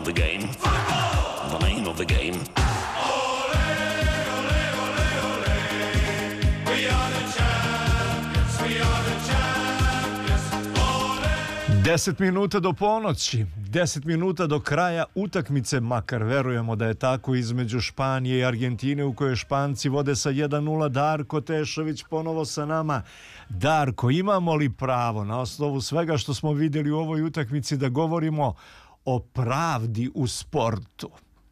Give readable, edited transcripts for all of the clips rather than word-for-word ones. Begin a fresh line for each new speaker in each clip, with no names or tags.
of the game. The name of the game.
10 minuta do ponoći, 10 minuta do kraja utakmice, makar verujemo da je tako, između Španije i Argentine, u kojoj Španci vode sa 1:0. Darko Tešović ponovo sa nama. Darko, imamo li pravo na osnovu svega što smo vidjeli u ovoj utakmici da govorimo o pravdi u sportu?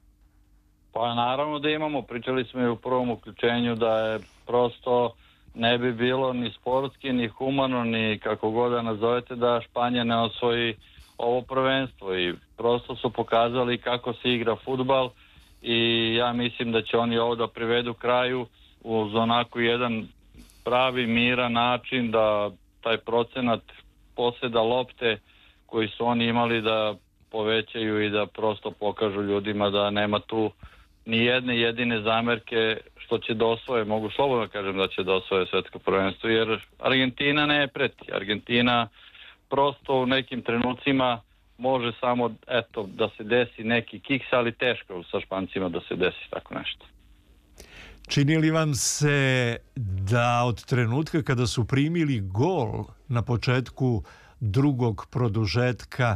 Pa naravno da imamo, pričali smo i u prvom uključenju da je prosto ne bi bilo ni sportski, ni humano, ni kako god da nazovete da Španija ne osvoji ovo prvenstvo i prosto su pokazali kako se igra fudbal i ja mislim da će oni ovo da privedu kraju uz onako jedan pravi miran način da taj procenat poseda lopte koji su oni imali da povećaju i da prosto pokažu ljudima da nema tu ni jedne jedine zamerke što će da osvoje, mogu slobodno kažem da će da osvoje svetsko prvenstvo, jer Argentina ne preti. Argentina prosto u nekim trenucima može samo, eto, da se desi neki kiks, ali teško sa Špancima da se desi tako nešto.
Čini li vam se da od trenutka kada su primili gol na početku drugog produžetka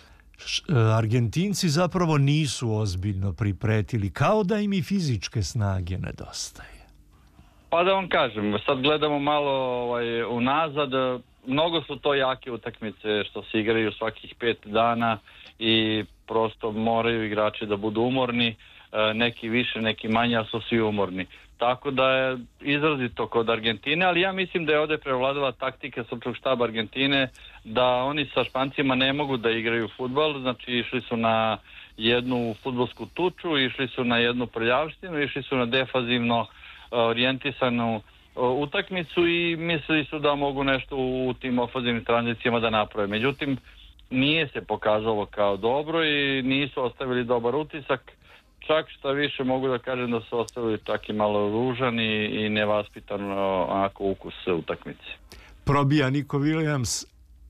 Argentinci zapravo nisu ozbiljno pripretili, kao da im i fizičke snage nedostaje?
Pa da vam kažem, sad gledamo malo unazad, mnogo su to jake utakmice što se igraju svakih 5 dana i prosto moraju igrači da budu umorni, neki više, neki manje, a su svi umorni. Tako da je izrazito kod Argentine, ali ja mislim da je ovdje prevladala taktika stručnog štaba Argentine da oni sa Špancima ne mogu da igraju fudbal, znači išli su na jednu fudbalsku tuču, išli su na jednu prljavštinu, išli su na defanzivno orijentisanu utakmicu i mislili su da mogu nešto u tim ofanzivnim tranzicijama da naprave. Međutim, nije se pokazalo kao dobro i nisu ostavili dobar utisak. Čak šta više mogu da kažem da su ostavili čak i malo ružan i nevaspitan onako ukus utakmice.
Probija Nico Williams,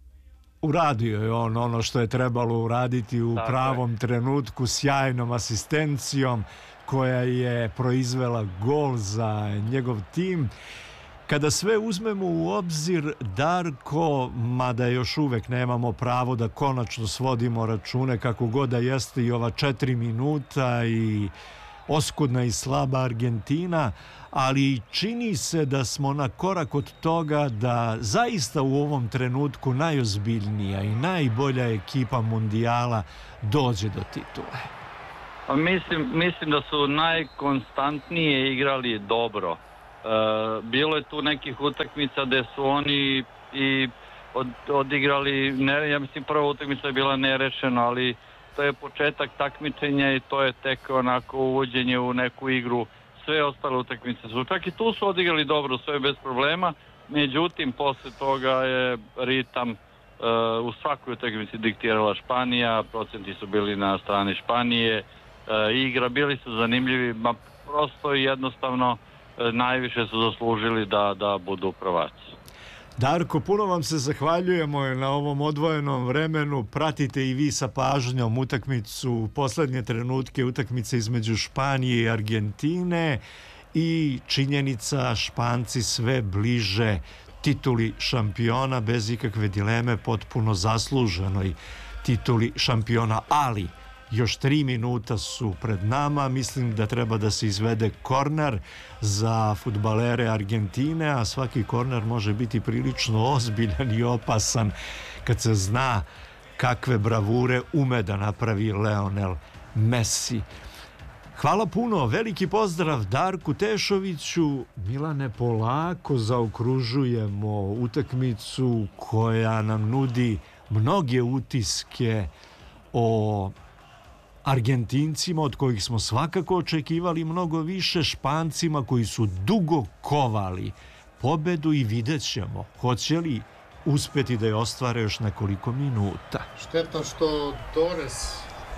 uradio je on ono što je trebalo uraditi u pravom trenutku, sjajnom asistencijom koja je proizvela gol za njegov tim. Kada sve uzmemo u obzir, Darko, mada još uvek nemamo pravo da konačno svodimo račune kako god da jeste i ova 4 minuta i oskudna i slaba Argentina, ali čini se da smo na korak od toga da zaista u ovom trenutku najozbiljnija i najbolja ekipa mundijala dođe do titule.
Pa mislim da su najkonstantnije igrali dobro. Bilo je tu nekih utakmica gde su oni i odigrali, ja mislim prva utakmica je bila nerešena, ali to je početak takmičenja i to je tek onako uvođenje u neku igru. Sve ostale utakmice su, čak i tu su odigrali dobro, sve bez problema, međutim posle toga je ritam u svakoj utakmici diktirala Španija, procenti su bili na strani Španije, igra, bili su zanimljivi, prosto i jednostavno najviše su zaslužili da budu prvaci.
Darko, puno vam se zahvaljujemo na ovom odvojenom vremenu. Pratite i vi sa pažnjom utakmicu, poslednje trenutke utakmice između Španije i Argentine i činjenica, Španci sve bliže tituli šampiona, bez ikakve dileme, potpuno zasluženoj tituli šampiona, ali još 3 minuta su pred nama. Mislim da treba da se izvede korner za fudbalere Argentine, a svaki korner može biti prilično ozbiljan i opasan kad se zna kakve bravure ume da napravi Lionel Messi. Hvala puno, veliki pozdrav Darku Tešoviću. Milane, polako zaokružujemo utakmicu koja nam nudi mnoge utiske o Argentincima, od kojih smo svakako očekivali mnogo više, Špancima koji su dugo kovali pobedu i vidjet ćemo hoće li uspjeti da je ostvare još nekoliko minuta.
Šteta što Torres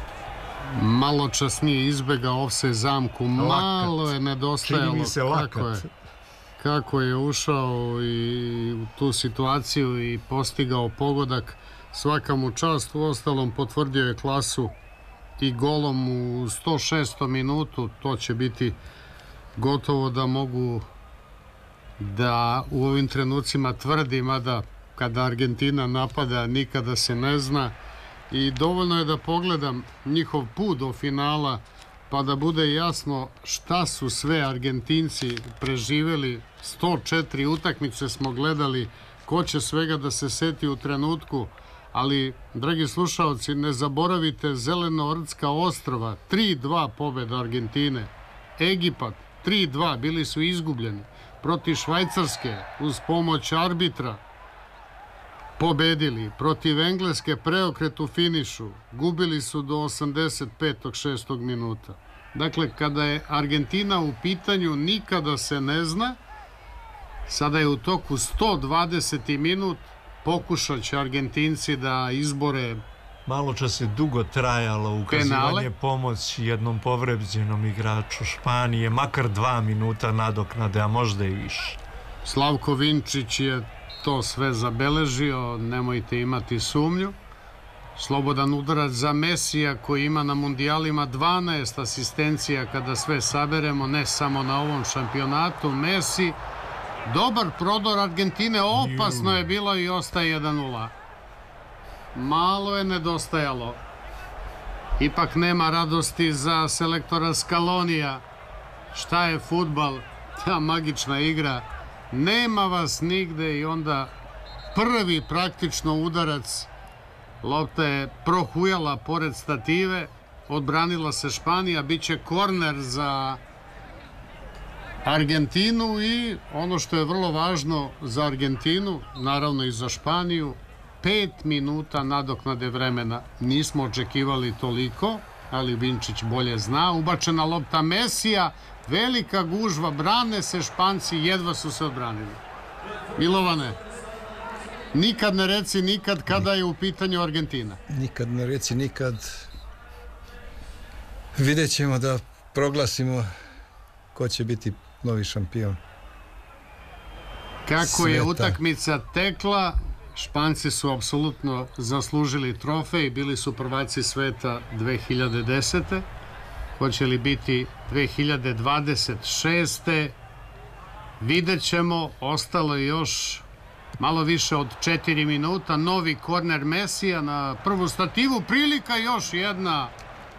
malo čas nije izbegao offside zamku, malo je nedostajalo.
Čini mi se lakat.
Kako je ušao i u tu situaciju i postigao pogodak. Svaka mu čast, uostalom potvrdio je klasu i golom u 106. minutu, to će biti gotovo da mogu da u ovim trenucima tvrdi, mada kada Argentina napada nikada se ne zna, i dovoljno je da pogledam njihov put do finala pa da bude jasno šta su sve Argentinci preživeli. 104 utakmice smo gledali, ko će svega da se seti u trenutku, ali, dragi slušaoci, ne zaboravite Zelenoordska ostrva, 3-2 pobjeda Argentine, Egipat 3-2, bili su izgubljeni, protiv Švajcarske uz pomoć arbitra pobedili, protiv Engleske preokret u finišu, gubili su do 85. 6. minuta. Dakle, kada je Argentina u pitanju, nikada se ne zna. Sada je u toku 120. minut, pokušat će Argentinci da izbore
malo čas je dugo trajalo ukazivanje pomoći jednom povređenom igraču Španije, makar 2 minuta nadoknade, a možda i više.
Slavko Vinčić je to sve zabeležio, nemojte imati sumnju. Slobodan udarac za Mesija koji ima na mundijalima 12 asistencija kada sve saberemo, ne samo na ovom šampionatu. Messi, dobar prodor Argentine, opasno je bilo i ostaje 1-0. Malo je nedostajalo. Ipak nema radosti za selektora Scalonija. Šta je fudbal? Ta magična igra. Nema vas nigde i onda prvi praktično udarac. Lopta je prohujala pored stative. Odbranila se Španija. Biće korner za Argentinu i ono što je vrlo važno za Argentinu, naravno i za Španiju, 5 minuta nadoknade vremena. Nismo očekivali toliko, ali Vinčić bolje zna. Ubačena lopta Mesija, velika gužva, brane se Španci, jedva su se odbranili. Milovane, nikad ne reci nikad kada je u pitanju Argentina.
Nikad ne reci nikad. Vidjet ćemo da proglasimo ko će biti novi šampion.
Kako je utakmica tekla, Španci su apsolutno zaslužili trofej, bili su prvaci sveta 2010. Hoće li biti 2026. Vidjet ćemo, ostalo je još malo više od 4 minuta, novi korner Mesija na prvu stativu, prilika još jedna.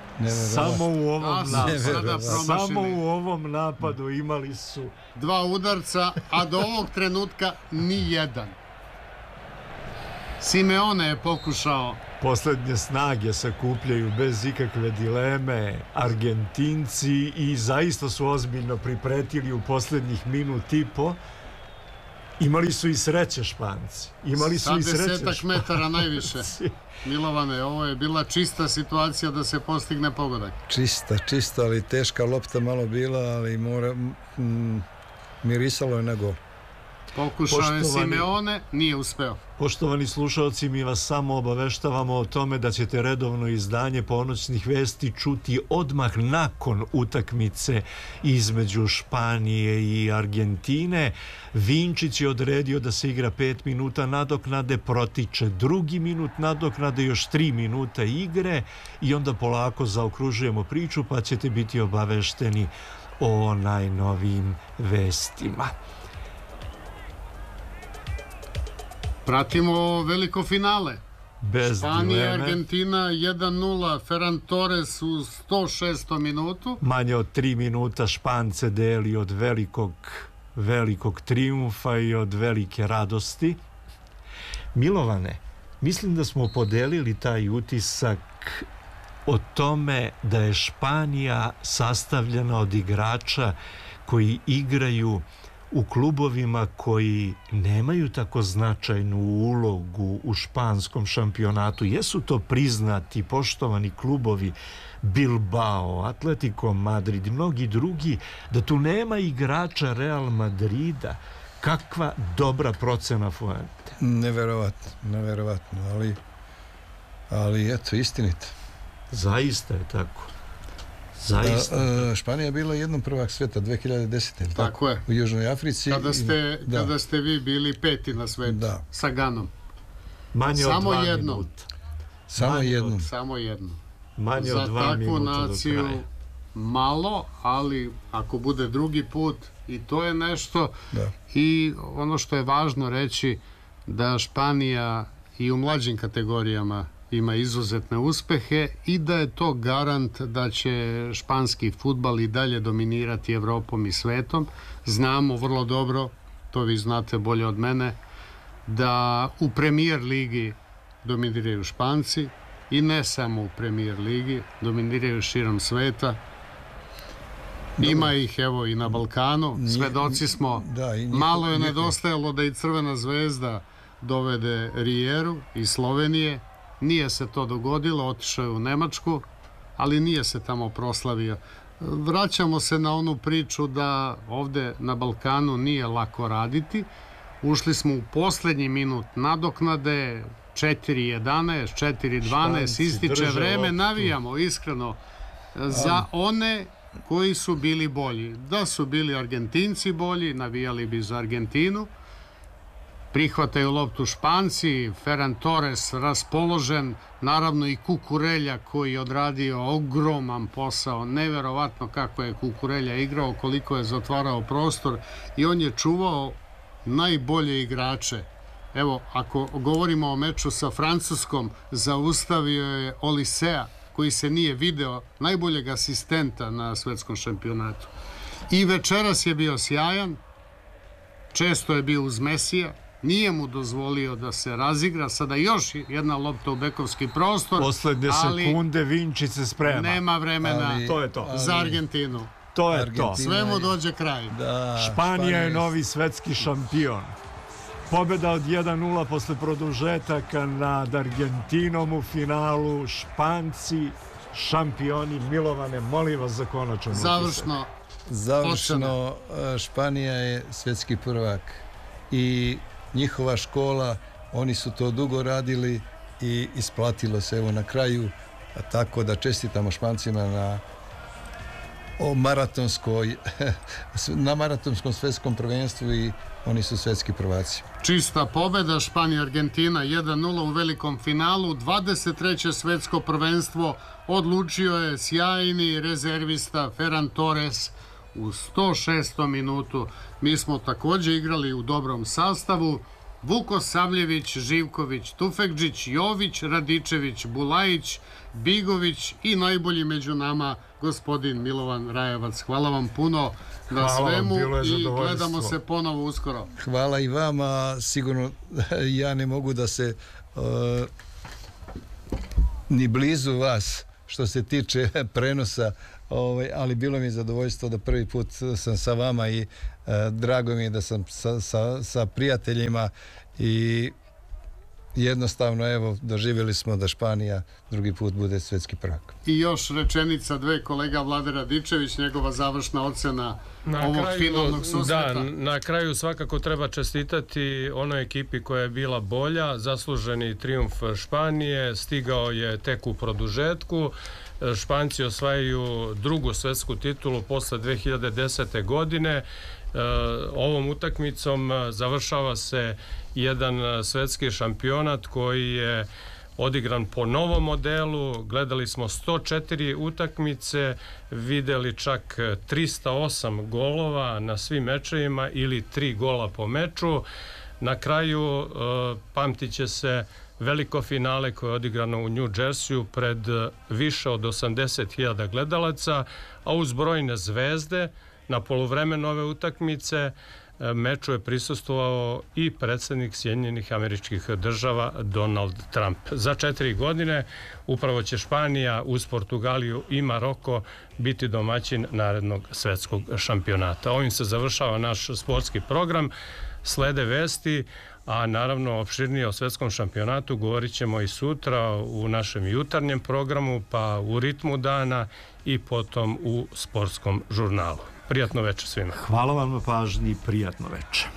Samo u ovom napadu imali su
2 udarca, a do ovog trenutka ni jedan. Simeone je pokušao.
Poslednje snage sakupljaju bez ikakve dileme Argentinci i zaista su ozbiljno pripretili u poslednjih minut i po. Imali su i sreće Španci.
Sa 10 metara najviše. Milovane, ovo je bila čista situacija da se postigne pogodak.
Čista, ali teška lopta malo bila, ali mirisalo je na gol.
Pokušao je Simeone, nije uspeo.
Poštovani slušalci, mi vas samo obaveštavamo o tome da ćete redovno izdanje ponoćnih vesti čuti odmah nakon utakmice između Španije i Argentine. Vinčić je odredio da se igra 5 minuta nadoknade, protiče drugi minut nadoknade, još 3 minuta igre i onda polako zaokružujemo priču pa ćete biti obavešteni o najnovijim vestima.
Pratimo veliko finale.
Bez
Španija,
dileme.
Argentina 1-0, Ferran Torres u 106. minutu.
Manje od 3 minuta Špance deli od velikog trijumfa i od velike radosti. Milovane, mislim da smo podelili taj utisak o tome da je Španija sastavljena od igrača koji igraju u klubovima koji nemaju tako značajnu ulogu u španskom šampionatu. Jesu to priznati, poštovani klubovi Bilbao, Atletico Madrid i mnogi drugi, da tu nema igrača Real Madrida. Kakva dobra procena Fuente.
Neverovatno, ali eto, istinito.
Zaista je tako.
Španija je bila jednom prvak sveta 2010.
Tako je.
U Južnoj Africi.
Kada ste vi bili 5. na svetu sa Ganom.
Manje od 2
minuta.
Samo jednom.
Samo jednom.
Manje od
za
2
takvu
minuta do
naciju
kraja.
malo, ali ako bude drugi put i to je nešto.
Da.
I ono što je važno reći da Španija i u mlađim kategorijama ima izuzetne uspehe i da je to garant da će španski fudbal i dalje dominirati Evropom i svetom. Znamo vrlo dobro, to vi znate bolje od mene, da u Premier ligi dominiraju Španci i ne samo u Premier ligi, dominiraju širom sveta. Ima ih evo i na Balkanu, svedoci smo,
Da, i
malo je
njihovo-
nedostajalo da i Crvena zvezda dovede Rijeru iz Slovenije. Nije se to dogodilo, otišao je u Nemačku, ali nije se tamo proslavio. Vraćamo se na onu priču da ovde na Balkanu nije lako raditi. Ušli smo u poslednji minut nadoknade, 4:11, 4:12,
Španci
ističe
drže
vreme,
loptu.
navijamo iskreno za one koji su bili bolji. Da su bili Argentinci bolji, navijali bi za Argentinu. Prihvataju loptu Španci, Ferran Torres raspoložen, naravno i Kukurelja koji je odradio ogroman posao, neverovatno kako je Kukurelja igrao, koliko je zatvarao prostor i on je čuvao najbolje igrače. Evo, ako govorimo o meču sa Francuskom, zaustavio je Olisea, koji se nije video, najboljeg asistenta na svetskom šampionatu. I večeras je bio sjajan, često je bio uz Mesija, nije mu dozvolio da se razigra, sada još jedna lopta u bekovski prostor,
Poslednje
ali
sekunde Vinčić se sprema.
nema vremena
Ali-
To je to.
za Argentinu.
To je to.
Argentina
Sve mu dođe kraj.
Da,
Španija je novi svetski šampion. Pobjeda od 1:0 posle produžetaka nad Argentinom u finalu. Španci, šampioni. Milovane, molim vas za konačan utisak.
Završno,
Španija je svetski prvak i njihova škola, oni su to dugo radili i isplatilo se evo na kraju, tako da čestitamo Špancima na na maratonskom svetskom prvenstvu i oni su svetski prvaci.
čista pobeda Španija-Argentina 1:0 u velikom finalu. 23. svetsko prvenstvo odlučio je sjajni rezervista Ferran Torres u 106. minutu. Mi smo također igrali u dobrom sastavu. Vuko Savljević, Živković, Tufekđić, Jović, Radičević, Bulajić, Bigović i najbolji među nama gospodin Milovan Rajevac. Hvala vam puno na
Hvala vam,
svemu
bilo je
i
zadovoljstvo.
gledamo se ponovo uskoro.
Hvala i vama, sigurno ja ne mogu da se ni blizu vas što se tiče prenosa, ali bilo mi je zadovoljstvo da prvi put sam sa vama i drago mi je da sam sa prijateljima i jednostavno evo doživjeli smo da Španija drugi put bude svetski prvak.
I još rečenica dve, kolega Vlade Radičević, njegova završna ocena ovog finalnog susreta.
Da, na kraju svakako treba čestitati onoj ekipi koja je bila bolja. Zasluženi trijumf Španije stigao je tek u produžetku. Španci osvajaju drugu svetsku titulu posle 2010. godine. Ovom utakmicom završava se jedan svetski šampionat koji je odigran po novom modelu. Gledali smo 104 utakmice, videli čak 308 golova na svim mečevima ili 3 gola po meču. Na kraju pamtit će se veliko finale koje je odigrano u New Jerseyu pred više od 80.000 gledalaca, a uz brojne zvezde. Na poluvremenu ove utakmice meču je prisustvovao i predsjednik Sjedinjenih Američkih Država Donald Trump. Za 4 godine upravo će Španija uz Portugaliju i Maroko biti domaćin narednog svetskog šampionata. Ovim se završava naš sportski program. Slede vesti, a naravno opširnije o svetskom šampionatu govorit ćemo i sutra u našem jutarnjem programu, pa u ritmu dana i potom u sportskom žurnalu. Prijatno večer svima.
Hvala vam na pažnji i prijatno večer.